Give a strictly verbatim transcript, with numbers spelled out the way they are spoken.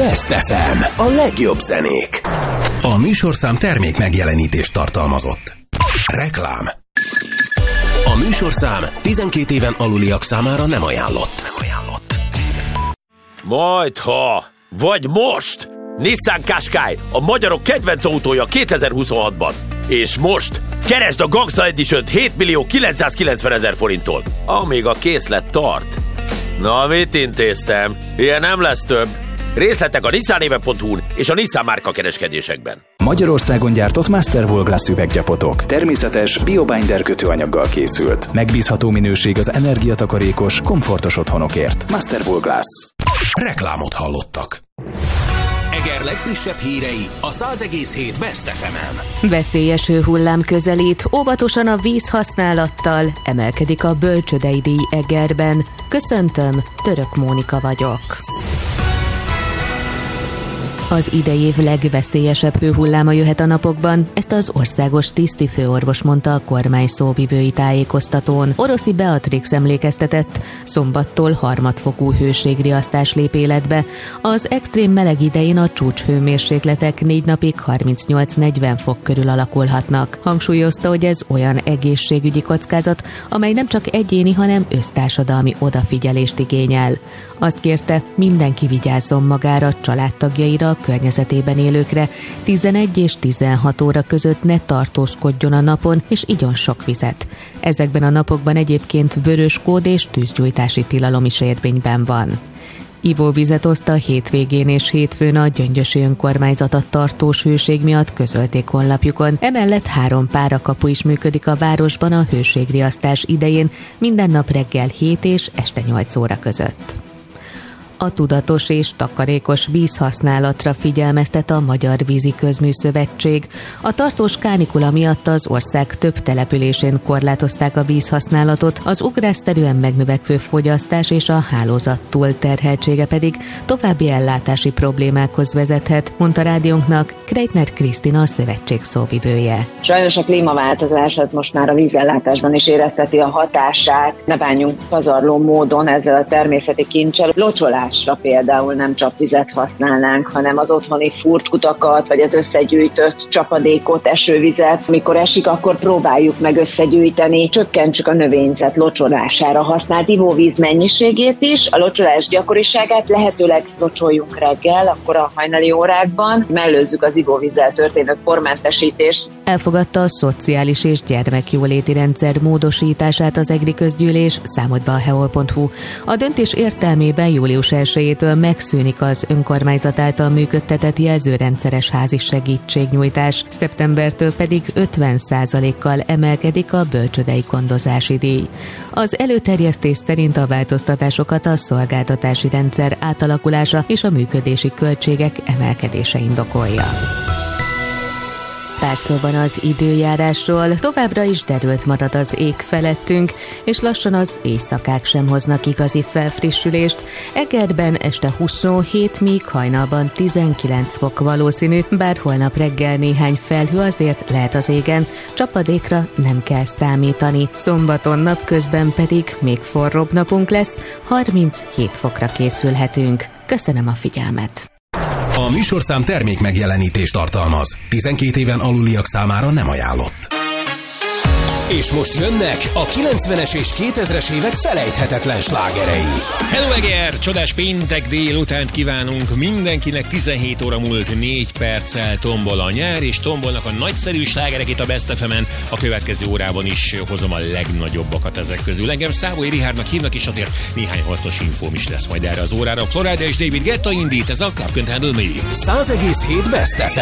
Best ef em, a legjobb zenék. A műsorszám termék megjelenítést tartalmazott. Reklám. A műsorszám tizenkét éven aluliak számára nem ajánlott. Majdha, vagy most! Nissan Qashqai, a magyarok kedvenc autója kétezer-huszonhatban. És most keresd a Gangsta Edition-t hét millió kilencszázkilencvenezer forinttól, amíg a készlet tart. Na, mit intéztem? Ilyen nem lesz több. Részletek a nissanéve pont hu-n és a Nissan márka kereskedésekben. Magyarországon gyártott Masterwool Glass üveggyapotok. Természetes, biobinder kötőanyaggal készült. Megbízható minőség az energiatakarékos, komfortos otthonokért. Masterwool Glass. Reklámot hallottak. Eger legfrissebb hírei a száz egész hét Best ef emen. Veszélyes hőhullám közelít, óvatosan a vízhasználattal, emelkedik a bölcsődei díj Egerben. Köszöntöm, Török Mónika vagyok. Az idei év legveszélyesebb hőhulláma jöhet a napokban, ezt az országos tisztifőorvos mondta a kormány szóvivői tájékoztatón. Oroszi Beatrix emlékeztetett, szombattól harmadfokú hőségriasztás lép életbe. Az extrém meleg idején a csúcshőmérsékletek négy napig harmincnyolc-negyven fok körül alakulhatnak. Hangsúlyozta, hogy ez olyan egészségügyi kockázat, amely nem csak egyéni, hanem össztársadalmi odafigyelést igényel. Azt kérte, mindenki vigyázzon magára, családtagjaira, környezetében élőkre, tizenegy és tizenhat óra között ne tartózkodjon a napon, és igyon sok vizet. Ezekben a napokban egyébként vörös kód és tűzgyújtási tilalom is érvényben van. Ivóvizet oszt a hétvégén és hétfőn a Gyöngyösi Önkormányzat a tartós hőség miatt, közölték honlapjukon. Emellett három párakapu is működik a városban a hőségriasztás idején, minden nap reggel hét és este nyolc óra között. A tudatos és takarékos vízhasználatra figyelmeztet a Magyar Vízi Közműszövetség. A tartós kánikula miatt az ország több településén korlátozták a vízhasználatot, az ugrásszerűen megnövekvő fogyasztás és a hálózat túlterheltsége pedig további ellátási problémákhoz vezethet, mondta rádiónknak Kreitner Krisztina, a szövetség szóvivője. Sajnos a klímaváltozás az most már a vízellátásban is érezteti a hatását. Ne bánjunk pazarló módon ezzel a természeti kincsel. Locsolás például nem csapvizet használnánk, hanem az otthoni furtkutakat, vagy az összegyűjtött csapadékot, esővizet. Amikor esik, akkor próbáljuk meg összegyűjteni, csökkentsük a növényzet locsolására használt ivóvíz mennyiségét is, a locsolás gyakoriságát, lehetőleg locsoljunk reggel, akkor a hajnali órákban, mellőzzük az ivóvízzel történő pormentesítést. Elfogadta a szociális és gyermekjóléti rendszer módosítását az EGRI közgyűlés, számolt be a heol pont hu. A döntés értelmében július elsejétől megszűnik az önkormányzat által működtetett jelzőrendszeres házi segítségnyújtás, szeptembertől pedig ötven százalékkal emelkedik a bölcsődei gondozási díj. Az előterjesztés szerint a változtatásokat a szolgáltatási rendszer átalakulása és a működési költségek emelkedése indokolja. Pár szóban az időjárásról, továbbra is derült marad az ég felettünk, és lassan az éjszakák sem hoznak igazi felfrissülést. Egerben este huszonhét, míg hajnalban tizenkilenc fok valószínű, bár holnap reggel néhány felhő azért lehet az égen, csapadékra nem kell számítani. Szombaton napközben pedig még forróbb napunk lesz, harminchét fokra készülhetünk. Köszönöm a figyelmet! A műsorszám termék megjelenítést tartalmaz. tizenkét éven aluliak számára nem ajánlott. És most jönnek a kilencvenes és kétezres évek felejthetetlen slágerei. Hello Eger! Csodás péntek délutánt kívánunk mindenkinek. Tizenhét óra múlt négy perccel tombol a nyár, és tombolnak a nagyszerű slágerek itt a Best ef emen. A következő órában is hozom a legnagyobbakat ezek közül. Engem Szávoly Richárdnak hívnak, és azért néhány hasznos infóm is lesz majd erre az órára. Florida és David Guetta indít, ez a Club Can't Handle Me. száz egész hét Best ef